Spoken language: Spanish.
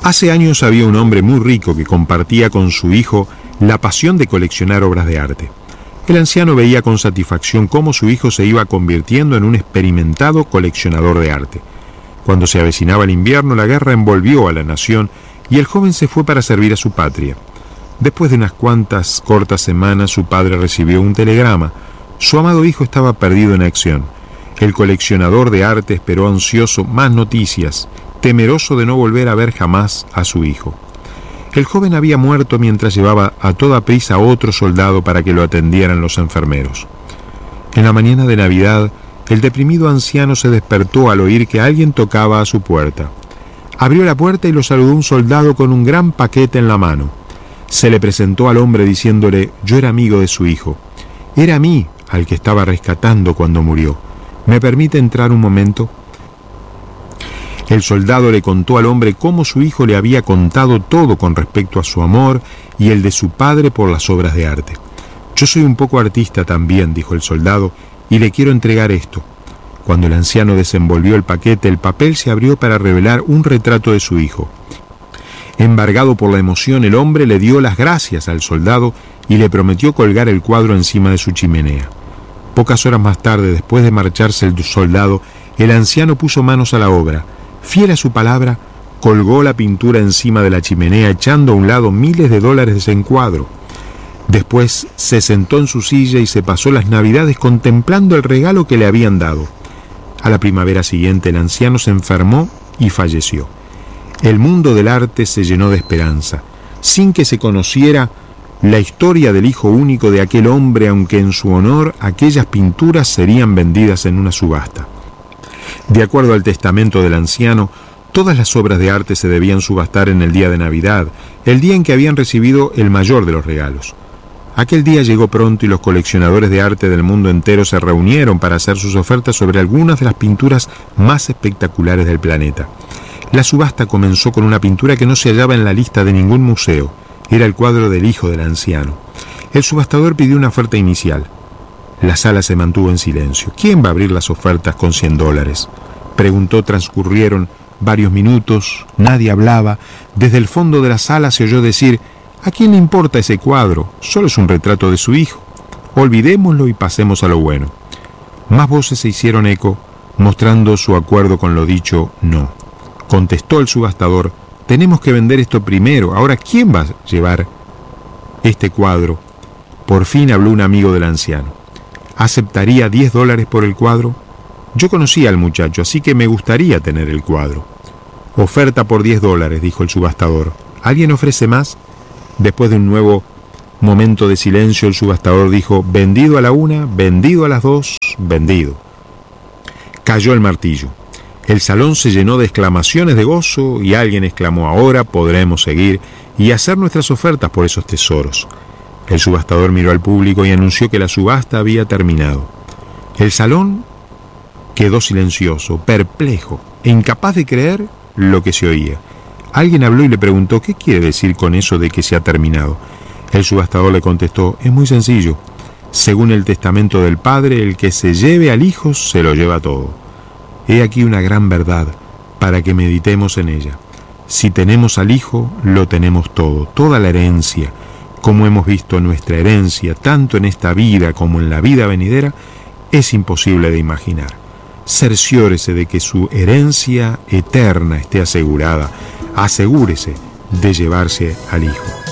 Hace años había un hombre muy rico que compartía con su hijo la pasión de coleccionar obras de arte. El anciano veía con satisfacción cómo su hijo se iba convirtiendo en un experimentado coleccionador de arte. Cuando se avecinaba el invierno, la guerra envolvió a la nación y el joven se fue para servir a su patria. Después de unas cuantas cortas semanas, su padre recibió un telegrama. Su amado hijo estaba perdido en acción. El coleccionador de arte esperó ansioso más noticias, temeroso de no volver a ver jamás a su hijo. El joven había muerto mientras llevaba a toda prisa a otro soldado para que lo atendieran los enfermeros. En la mañana de Navidad, el deprimido anciano se despertó al oír que alguien tocaba a su puerta. Abrió la puerta y lo saludó un soldado con un gran paquete en la mano. Se le presentó al hombre diciéndole: yo era amigo de su hijo. Era a mí al que estaba rescatando cuando murió. ¿Me permite entrar un momento? El soldado le contó al hombre cómo su hijo le había contado todo con respecto a su amor y el de su padre por las obras de arte. Yo soy un poco artista también, dijo el soldado, y le quiero entregar esto. Cuando el anciano desenvolvió el paquete, el papel se abrió para revelar un retrato de su hijo. Embargado por la emoción, el hombre le dio las gracias al soldado y le prometió colgar el cuadro encima de su chimenea. Pocas horas más tarde, después de marcharse el soldado, el anciano puso manos a la obra. Fiel a su palabra, colgó la pintura encima de la chimenea, echando a un lado miles de dólares en cuadro. Después se sentó en su silla y se pasó las Navidades contemplando el regalo que le habían dado. A la primavera siguiente, el anciano se enfermó y falleció. El mundo del arte se llenó de esperanza, sin que se conociera la historia del hijo único de aquel hombre, aunque en su honor aquellas pinturas serían vendidas en una subasta. De acuerdo al testamento del anciano, todas las obras de arte se debían subastar en el día de Navidad, el día en que habían recibido el mayor de los regalos. Aquel día llegó pronto y los coleccionadores de arte del mundo entero se reunieron para hacer sus ofertas sobre algunas de las pinturas más espectaculares del planeta. La subasta comenzó con una pintura que no se hallaba en la lista de ningún museo. Era el cuadro del hijo del anciano. El subastador pidió una oferta inicial. La sala se mantuvo en silencio. ¿Quién va a abrir las ofertas con $100? Preguntó. Transcurrieron varios minutos. Nadie hablaba. Desde el fondo de la sala se oyó decir: ¿a quién le importa ese cuadro? Solo es un retrato de su hijo. Olvidémoslo y pasemos a lo bueno. Más voces se hicieron eco, mostrando su acuerdo con lo dicho. No. Contestó el subastador: tenemos que vender esto primero. Ahora, ¿quién va a llevar este cuadro? Por fin habló un amigo del anciano. ¿Aceptaría $10 por el cuadro? Yo conocía al muchacho, así que me gustaría tener el cuadro. Oferta por $10, dijo el subastador. ¿Alguien ofrece más? Después de un nuevo momento de silencio, el subastador dijo: vendido a la 1, vendido a las 2, vendido. Cayó el martillo. El salón se llenó de exclamaciones de gozo y alguien exclamó: ahora podremos seguir y hacer nuestras ofertas por esos tesoros. El subastador miró al público y anunció que la subasta había terminado. El salón quedó silencioso, perplejo e incapaz de creer lo que se oía. Alguien habló y le preguntó: ¿qué quiere decir con eso de que se ha terminado? El subastador le contestó: es muy sencillo. Según el testamento del padre, el que se lleve al hijo se lo lleva todo. He aquí una gran verdad para que meditemos en ella. Si tenemos al hijo, lo tenemos todo, toda la herencia. Como hemos visto, nuestra herencia, tanto en esta vida como en la vida venidera, es imposible de imaginar. Cerciórese de que su herencia eterna esté asegurada. Asegúrese de llevarse al hijo.